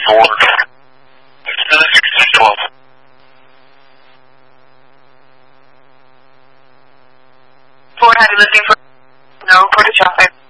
Ford. It's 612. Ford, have you listening for no reported traffic?